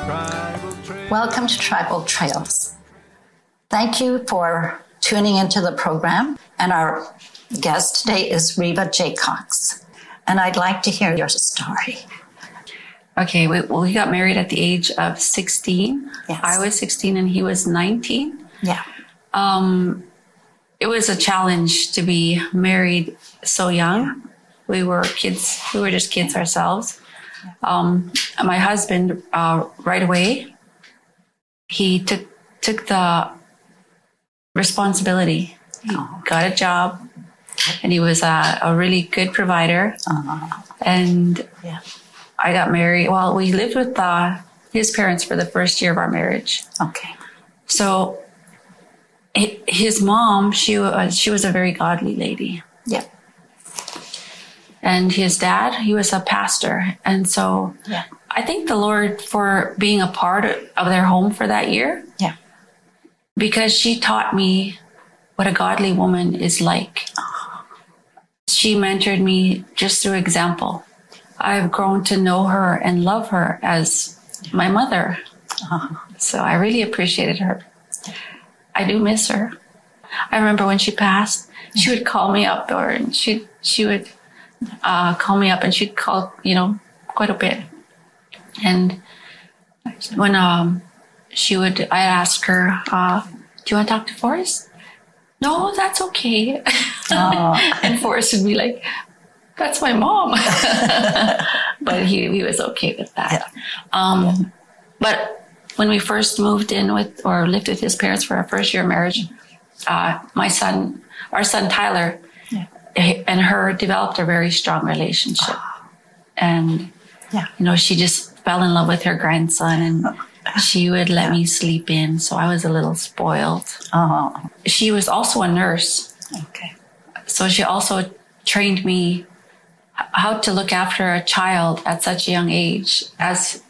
Welcome to Tribal Trails. Thank you for tuning into the program. And our guest today is Reva Jaycox. And I'd like to hear your story. Okay, we got married at the age of 16. Yes. I was 16 and he was 19. Yeah. It was a challenge to be married so young. We were kids. We were just kids ourselves. My husband, right away, he took the responsibility. He got a job, and he was a really good provider. And I got married. Well, we lived with his parents for the first year of our marriage. Okay. So his mom, she was a very godly lady. Yeah. And his dad, he was a pastor. And so I thank the Lord for being a part of their home for that year. Yeah. Because she taught me what a godly woman is like. She mentored me just through example. I've grown to know her and love her as my mother. So I really appreciated her. I do miss her. I remember when she passed, she would call me up, and she would call me up, and she'd call, quite a bit. And when I'd ask her, do you want to talk to Forrest? No, that's okay. And Forrest would be like, that's my mom. But he was okay with that. But when we first moved in lived with his parents for our first year of marriage, our son Tyler, and her developed a very strong relationship. And, she just fell in love with her grandson, and she would let me sleep in. So I was a little spoiled. She was also a nurse. Okay. So she also trained me how to look after a child at such a young age as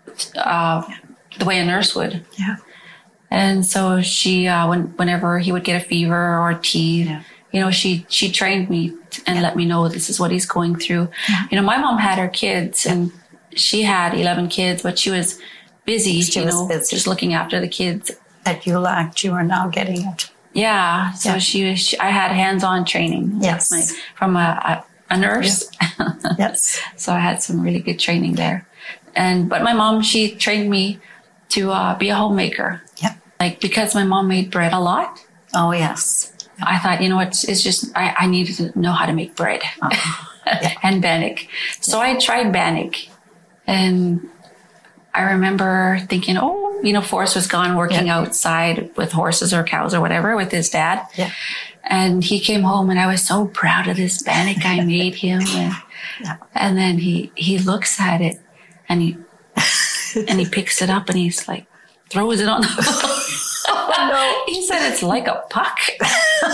the way a nurse would. Yeah. And so she, whenever he would get a fever or a teeth, she trained me and let me know this is what he's going through. Yeah. My mom had her kids, and she had 11 kids, but she was busy, busy. Just looking after the kids. That you lacked, you are now getting it. Yeah. So I had hands-on training. Yes. From a nurse. Yes. So I had some really good training there. But my mom, she trained me to be a homemaker. Yeah. Because my mom made bread a lot. Oh, yes. I thought, it's just, I needed to know how to make bread and bannock. So I tried bannock, and I remember thinking, Forrest was gone working outside with horses or cows or whatever with his dad. Yeah. And he came home, and I was so proud of this bannock I made him. And then he looks at it, and he picks it up, and he's like, throws it on the floor. No. He said it's like a puck. And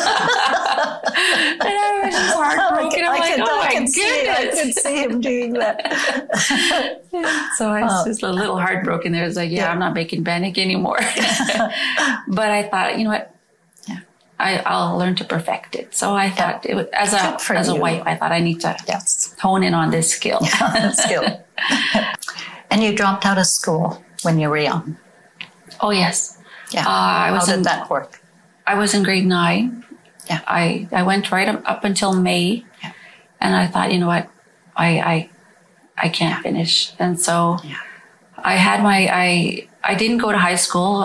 I was just heartbroken. I can see him doing that. So I was just a little heartbroken there. I was like, I'm not making bannock anymore. But I thought, you know what? I'll learn to perfect it. So I thought it was, as a wife, I thought I need to hone in on this skill. And you dropped out of school when you were young. Oh, yes. Yeah. How did that work? I was in grade 9. Yeah. I went right up until May. Yeah. And I thought, you know what? I can't finish. And so I had I didn't go to high school.